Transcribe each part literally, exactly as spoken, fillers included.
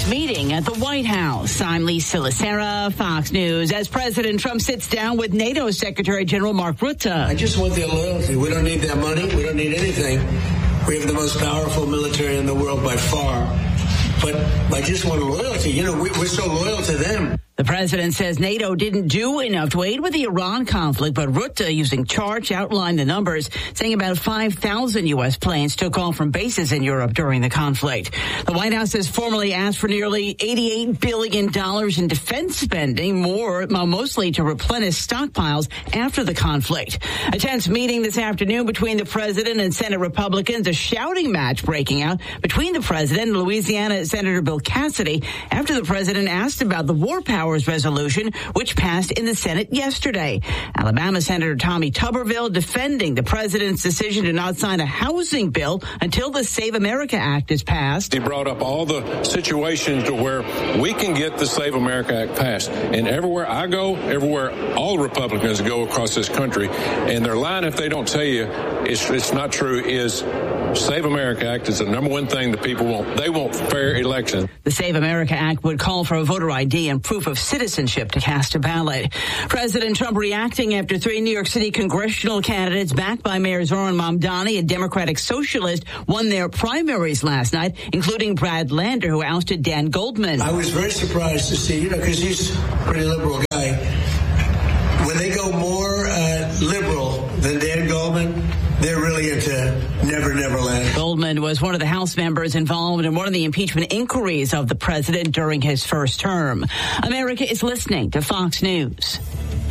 meeting at the White House. I'm Lisa Lacera, Fox News. As President Trump sits down with NATO Secretary General Mark Rutte. I just want their loyalty. We don't need their money. We don't need anything. We have the most powerful military in the world by far. But I just want loyalty. You know, we, we're so loyal to them. The president says NATO didn't do enough to aid with the Iran conflict, but Rutte, using charts, outlined the numbers, saying about five thousand U S planes took off from bases in Europe during the conflict. The White House has formally asked for nearly eighty-eight billion dollars in defense spending, more mostly to replenish stockpiles after the conflict. A tense meeting this afternoon between the president and Senate Republicans, a shouting match breaking out between the president and Louisiana Senator Bill Cassidy after the president asked about the war powers resolution, which passed in the Senate yesterday. Alabama Senator Tommy Tuberville defending the president's decision to not sign a housing bill until the Save America Act is passed. He brought up all the situations to where we can get the Save America Act passed. And everywhere I go, everywhere all Republicans go across this country, and their line, if they don't tell you it's, it's not true, is Save America Act is the number one thing that people want. They want fair elections. The Save America Act would call for a voter I D and proof of citizenship to cast a ballot. President Trump reacting after three New York City congressional candidates backed by Mayor Zohran Mamdani, a Democratic socialist, won their primaries last night, including Brad Lander, who ousted Dan Goldman. I was very surprised to see, you know, because he's a pretty liberal guy. When they go more uh, liberal than Dan Goldman, they're really into Never, Never Land. Goldman was one of the House members involved in one of the impeachment inquiries of the president during his first term. America is listening to Fox News.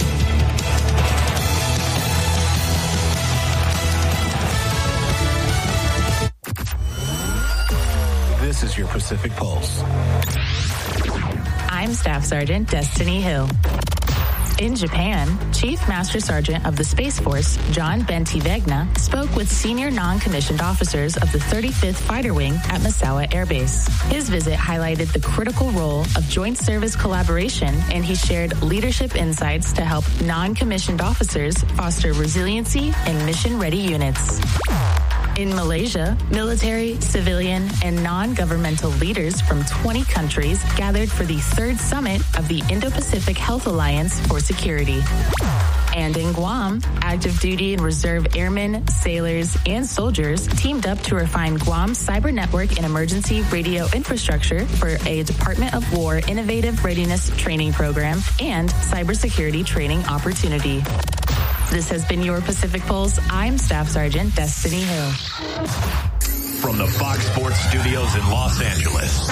This is your Pacific Pulse. I'm Staff Sergeant Destiny Hill. In Japan, Chief Master Sergeant of the Space Force, John Bentivegna, spoke with senior non-commissioned officers of the thirty-fifth Fighter Wing at Misawa Air Base. His visit highlighted the critical role of joint service collaboration, and he shared leadership insights to help non-commissioned officers foster resiliency in mission-ready units. In Malaysia, military, civilian, and non-governmental leaders from twenty countries gathered for the third summit of the Indo-Pacific Health Alliance for Security. And in Guam, active duty and reserve airmen, sailors, and soldiers teamed up to refine Guam's cyber network and emergency radio infrastructure for a Department of War innovative readiness training program and cybersecurity training opportunity. This has been your Pacific Pulse. I'm Staff Sergeant Destiny Hill. From the Fox Sports Studios in Los Angeles,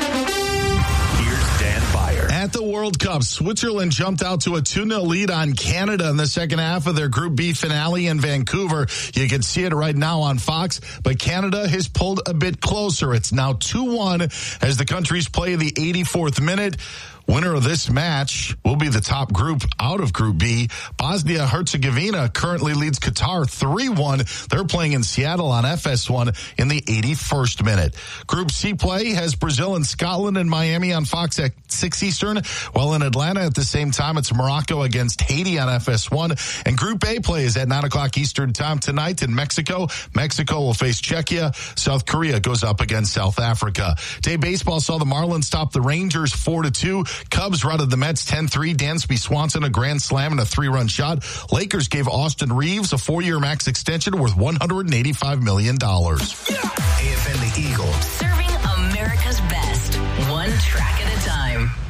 here's Dan Beyer. At the World Cup, Switzerland jumped out to a two nil lead on Canada in the second half of their Group B finale in Vancouver. You can see it right now on Fox, but Canada has pulled a bit closer. It's now two one as the countries play the eighty-fourth minute. Winner of this match will be the top group out of Group B. Bosnia-Herzegovina currently leads Qatar three one. They're playing in Seattle on F S one in the eighty-first minute. Group C play has Brazil and Scotland and Miami on Fox at six Eastern, while in Atlanta at the same time it's Morocco against Haiti on F S one. And Group A play is at nine o'clock Eastern time tonight in Mexico. Mexico will face Czechia. South Korea goes up against South Africa. Day baseball saw the Marlins stop the Rangers four to two. Cubs routed the Mets ten three. Dansby Swanson a grand slam and a three-run shot. Lakers gave Austin Reeves a four-year max extension worth one hundred eighty-five million dollars. A F N The Eagle. Serving America's best, one track at a time.